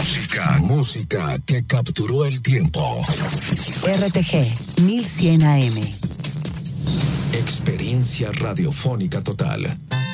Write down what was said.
Música que capturó el tiempo. RTG 1100 AM. Experiencia radiofónica total.